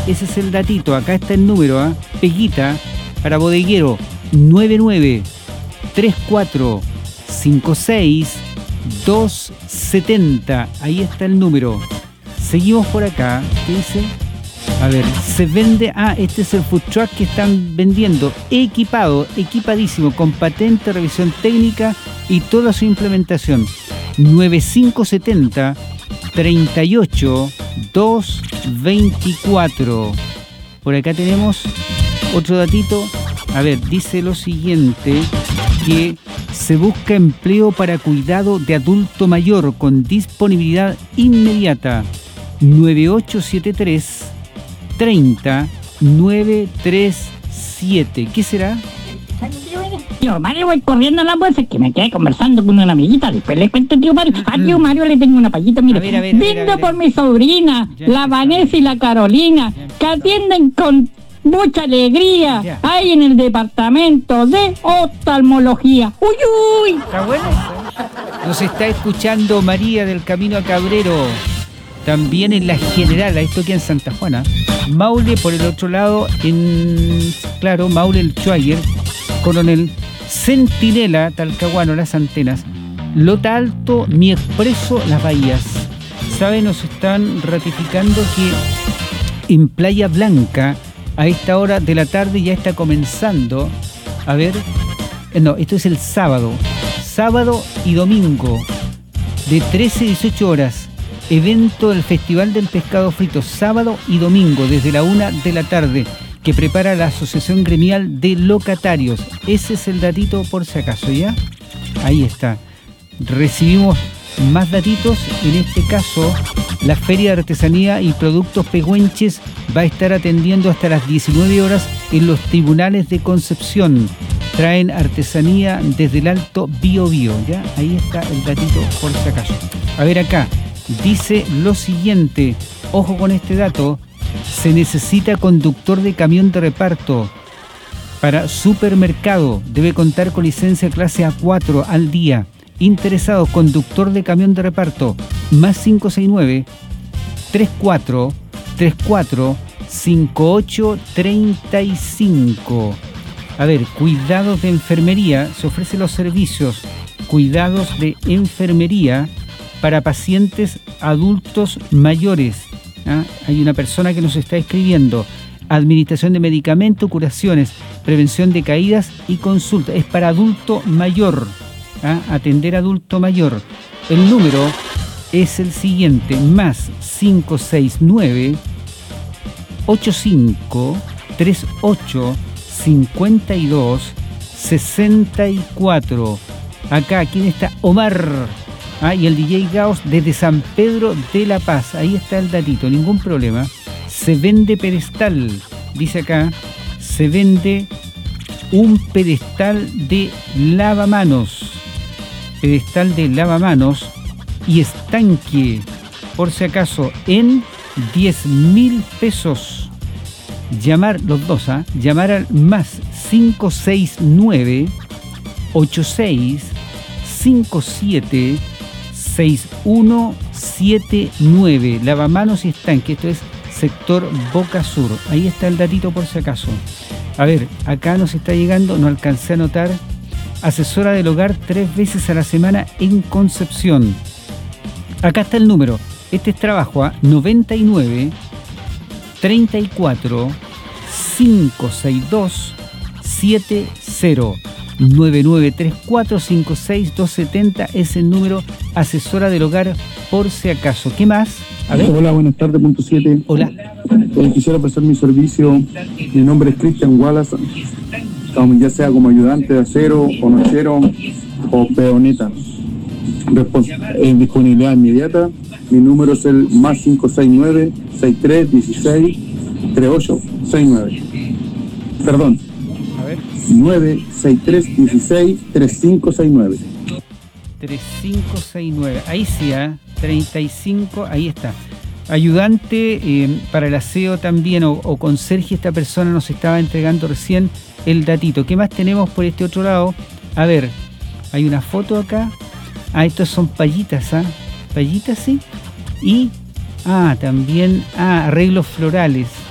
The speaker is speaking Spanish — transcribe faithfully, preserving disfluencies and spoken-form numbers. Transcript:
ese es el datito. Acá está el número, ¿eh? Peguita para bodeguero nueve nueve tres cuatro cinco seis dos siete cero. Ahí está el número. Seguimos por acá. ¿Qué dice? A ver, se vende... Ah, este es el food truck que están vendiendo. Equipado, equipadísimo, con patente, revisión técnica y toda su implementación. nueve cinco siete cero treinta y ocho dos veinticuatro. Por acá tenemos otro datito. A ver, dice lo siguiente, que se busca empleo para cuidado de adulto mayor con disponibilidad inmediata. nueve ocho siete tres treinta nueve tres siete. ¿Qué será? Tío Mario, voy corriendo a la bolsa que me quedé conversando con una amiguita. Después le cuento, tío Mario. A tío Mario le tengo una payita, mire. A ver, a ver, a ver, a ver, a ver. por mi sobrina, Ya la empezamos. Vanessa y la Carolina, que atienden con mucha alegría Ya. ahí en el departamento de oftalmología. ¡Uy, uy! ¿Está bueno? Nos está escuchando María del Camino a Cabrero. También en La General, esto aquí en Santa Juana. Maule por el otro lado, en, claro, Maule el Schwager, Coronel Centinela, Talcahuano, Las Antenas, Lota Alto, Mi Expreso, Las Bahías. ¿Saben? Nos están ratificando que en Playa Blanca, a esta hora de la tarde ya está comenzando. A ver, eh, no, esto es el sábado. Sábado y domingo, de trece a dieciocho horas. Evento del Festival del Pescado Frito, sábado y domingo, desde la una de la tarde, que prepara la Asociación Gremial de Locatarios. Ese es el datito por si acaso, ¿ya? Ahí está. Recibimos más datitos. En este caso, la Feria de Artesanía y Productos Pehuenches va a estar atendiendo hasta las diecinueve horas en los tribunales de Concepción. Traen artesanía desde el Alto Biobío, ¿ya? Ahí está el datito por si acaso. A ver acá. Dice lo siguiente, ojo con este dato, se necesita conductor de camión de reparto para supermercado, debe contar con licencia clase A cuatro al día. Interesado, conductor de camión de reparto, más cinco seis nueve tres cuatro tres cuatro cinco ocho tres cinco. A ver, cuidados de enfermería, se ofrecen los servicios, cuidados de enfermería para pacientes adultos mayores. ¿Ah? Hay una persona que nos está escribiendo. Administración de medicamentos, curaciones, prevención de caídas y consulta. Es para adulto mayor. ¿Ah? Atender adulto mayor. El número es el siguiente. Más cinco seis nueve ocho cinco tres ocho cinco dos seis cuatro. Acá, ¿quién está? Omar. Ah, y el D J Gauss desde San Pedro de la Paz. Ahí está el datito, ningún problema. Se vende pedestal, dice acá. Se vende un pedestal de lavamanos. Pedestal de lavamanos y estanque, por si acaso, en diez mil pesos. Llamar, los dos, ¿ah? Llamar al más cinco seis nueve ocho seis cinco siete seis uno siete nueve. Lavamanos y estanque. Esto es sector Boca Sur. Ahí está el datito por si acaso. A ver, acá nos está llegando, no alcancé a anotar. Asesora del hogar tres veces a la semana en Concepción. Acá está el número. Este es trabajo a noventa y nueve treinta y cuatro cinco seis dos siete cero. nueve nueve tres cuatro cinco seis dos siete cero es el número. Asesora del hogar por si acaso. ¿Qué más? A ver. Hola, buenas tardes, punto siete. Hola. Eh, quisiera prestar mi servicio. Mi nombre es Cristian Wallace, um, ya sea como ayudante de acero, o nochero o peoneta. Respons en disponibilidad inmediata. Mi número es el más cinco seis nueve seis tres uno seis tres ocho seis nueve. Perdón. A ver. nueve seis tres uno seis tres cinco seis nueve. tres cinco seis nueve. Ahí sí, ¿eh? treinta y cinco, ahí está. Ayudante eh, para el aseo también, o, o conserje, esta persona nos estaba entregando recién el datito. ¿Qué más tenemos por este otro lado? A ver, hay una foto acá. Ah, estos son payitas, ¿ah? Payitas, sí. Y, ah, también, ah, arreglos florales.